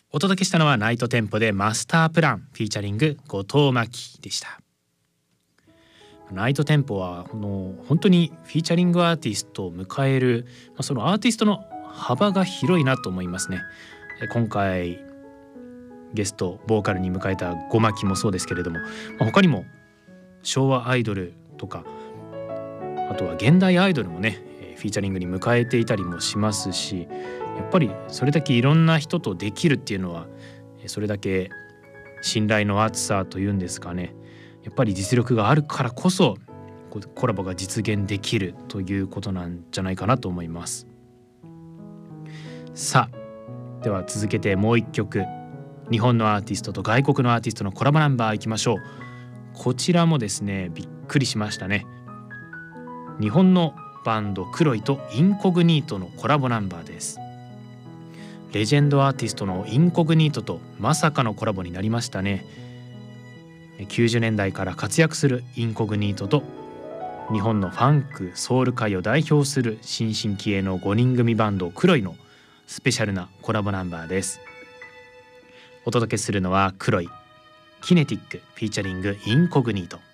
お届けしたのはナイトテンポでマスタープランフィーチャリング後藤真希でした。ナイトテンポは本当にフィーチャリングアーティストを迎える、そのアーティストの幅が広いなと思いますね。今回ゲストボーカルに迎えたゴマキもそうですけれども、他にも昭和アイドルとか、あとは現代アイドルもねフィーチャリングに迎えていたりもしますし、やっぱりそれだけいろんな人とできるっていうのはそれだけ信頼の厚さというんですかね、やっぱり実力があるからこそコラボが実現できるということなんじゃないかなと思います。さあでは続けてもう一曲、日本のアーティストと外国のアーティストのコラボナンバーいきましょう。こちらもですねびっくりしましたね。日本のバンドクロイとインコグニートのコラボナンバーです。レジェンドアーティストのインコグニートとまさかのコラボになりましたね。90年代から活躍するインコグニートと日本のファンクソウル界を代表する新進気鋭の5人組バンドクロイのスペシャルなコラボナンバーです。お届けするのはクロイキネティックフィーチャリングインコグニート。